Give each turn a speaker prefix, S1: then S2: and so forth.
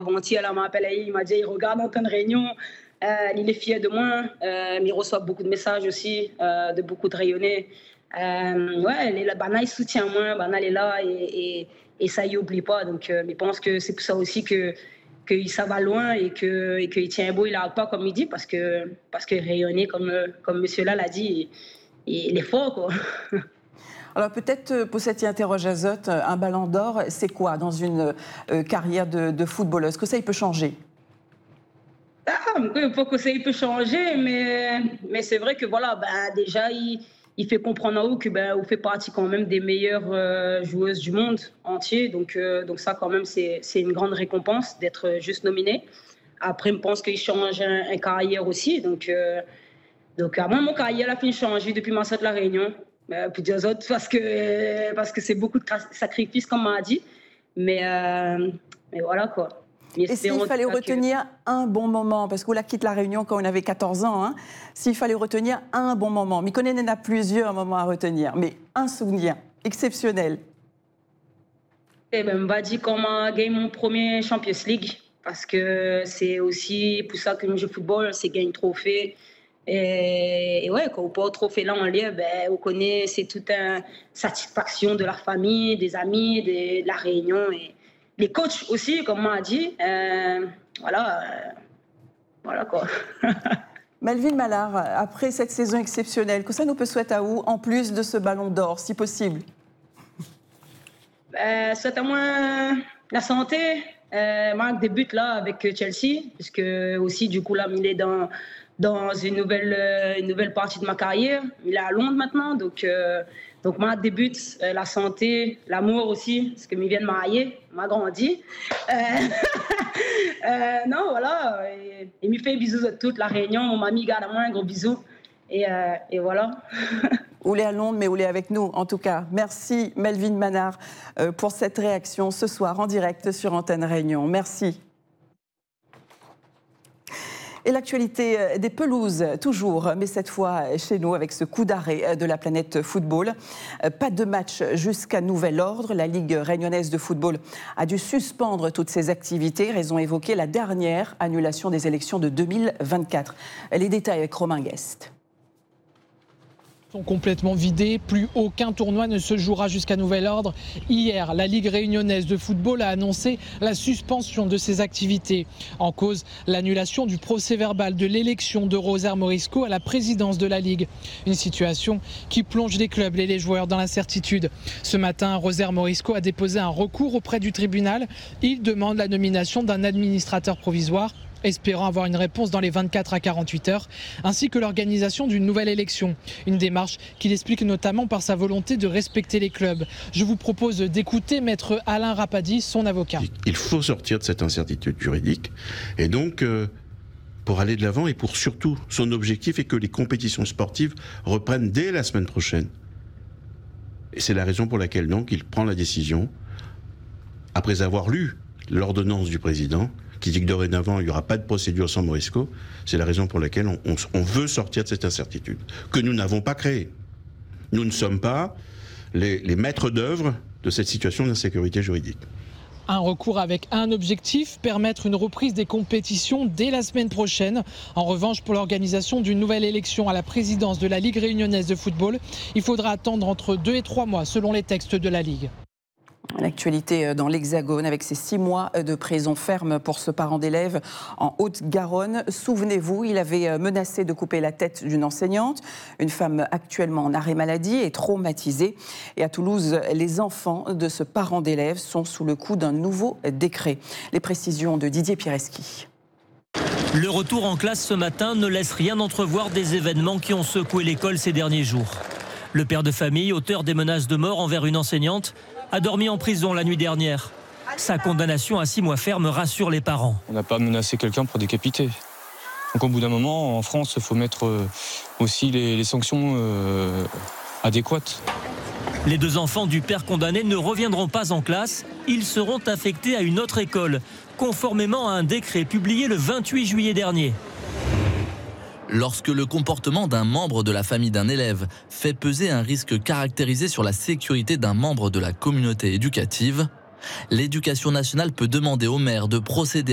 S1: Avant-hier, elle m'a appelé, il m'a dit, il regarde Antenne Réunion, il est fier de moi, il reçoit beaucoup de messages aussi, de beaucoup de Rayonnais. Ouais, Bana, il soutient moi, Bana, elle est là et ça, il n'oublie pas. Donc, je pense que c'est pour ça aussi que ça va loin et qu'il tient beau, il n'arrête pas, comme il dit, parce que Rayonnais, comme monsieur là l'a dit, il est fort, quoi.
S2: Alors peut-être, pour cette interroge Azote, un ballon d'or, c'est quoi dans une carrière de footballeuse? Que ça, il peut changer?
S1: Il faut que ça il peut changer, mais c'est vrai que voilà, déjà, il fait comprendre à vous que vous fait partie quand même des meilleures joueuses du monde entier. Donc ça, quand même, c'est une grande récompense d'être juste nominée. Après, je pense qu'il change un carrière aussi. Donc moi, mon carrière a fini de changer depuis ma sortie de la Réunion. Pour dire aux autres, parce que c'est beaucoup de sacrifices, comme on m'a dit. Mais voilà, quoi.
S2: Et s'il fallait retenir un bon moment, parce qu'on la quitte la Réunion quand on avait 14 ans, hein, s'il fallait retenir un bon moment, Mikonen en a plusieurs moments à retenir, mais un souvenir exceptionnel.
S1: On va dire comment gagner mon premier Champions League, parce que c'est aussi pour ça que je joue au football, c'est gagner un trophée. Et ouais, quand on porte le trophée là en l'air, on connaît, c'est toute une satisfaction de la famille, des amis, de la Réunion. Et les coachs aussi, comme on m'a dit. Voilà quoi.
S2: Melvin Mallard, après cette saison exceptionnelle, que ça nous peut souhaiter à vous, en plus de ce ballon d'or, si possible?
S1: Souhaite à moi la santé, marque des buts là avec Chelsea, puisque aussi du coup là, il est dans une nouvelle partie de ma carrière. Il est à Londres maintenant, donc moi, débute la santé, l'amour aussi, parce que je viens de marier, m'a grandi. Non, voilà, il me fait bisous à toute la Réunion, mon mamie garde à moi un gros bisou, et voilà.
S2: Vous l'êtes à Londres, mais vous l'êtes avec nous, en tout cas. Merci Melvin Mallard pour cette réaction ce soir en direct sur Antenne Réunion. Merci. Et l'actualité des pelouses, toujours, mais cette fois chez nous avec ce coup d'arrêt de la planète football. Pas de match jusqu'à nouvel ordre. La Ligue réunionnaise de football a dû suspendre toutes ses activités, raison évoquée la dernière annulation des élections de 2024. Les détails avec Romain Guest.
S3: Sont complètement vidés, plus aucun tournoi ne se jouera jusqu'à nouvel ordre. Hier, la Ligue réunionnaise de football a annoncé la suspension de ses activités. En cause, l'annulation du procès-verbal de l'élection de Rosaire Morisco à la présidence de la Ligue. Une situation qui plonge les clubs et les joueurs dans l'incertitude. Ce matin, Rosaire Morisco a déposé un recours auprès du tribunal. Il demande la nomination d'un administrateur provisoire, espérant avoir une réponse dans les 24 à 48 heures, ainsi que l'organisation d'une nouvelle élection. Une démarche qu'il explique notamment par sa volonté de respecter les clubs. Je vous propose d'écouter Maître Alain Rapadi, son avocat.
S4: Il faut sortir de cette incertitude juridique, et donc pour aller de l'avant, et pour surtout, son objectif est que les compétitions sportives reprennent dès la semaine prochaine. Et c'est la raison pour laquelle donc il prend la décision, après avoir lu l'ordonnance du président, qui dit que dorénavant, il n'y aura pas de procédure sans Morisco. C'est la raison pour laquelle on veut sortir de cette incertitude, que nous n'avons pas créée. Nous ne sommes pas les maîtres d'œuvre de cette situation d'insécurité juridique.
S3: Un recours avec un objectif, permettre une reprise des compétitions dès la semaine prochaine. En revanche, pour l'organisation d'une nouvelle élection à la présidence de la Ligue réunionnaise de football, il faudra attendre entre 2 et 3 mois, selon les textes de la Ligue.
S2: L'actualité dans l'Hexagone avec ces 6 mois de prison ferme pour ce parent d'élève en Haute-Garonne. Souvenez-vous, il avait menacé de couper la tête d'une enseignante, une femme actuellement en arrêt maladie et traumatisée. Et à Toulouse, les enfants de ce parent d'élève sont sous le coup d'un nouveau décret. Les précisions de Didier Pireski.
S5: Le retour en classe ce matin ne laisse rien entrevoir des événements qui ont secoué l'école ces derniers jours. Le père de famille, auteur des menaces de mort envers une enseignante, a dormi en prison la nuit dernière. Sa condamnation à 6 mois ferme rassure les parents.
S6: On n'a pas menacé quelqu'un pour décapiter. Donc au bout d'un moment, en France, il faut mettre aussi les sanctions adéquates.
S5: Les 2 enfants du père condamné ne reviendront pas en classe. Ils seront affectés à une autre école, conformément à un décret publié le 28 juillet dernier.
S7: Lorsque le comportement d'un membre de la famille d'un élève fait peser un risque caractérisé sur la sécurité d'un membre de la communauté éducative, l'Éducation nationale peut demander au maire de procéder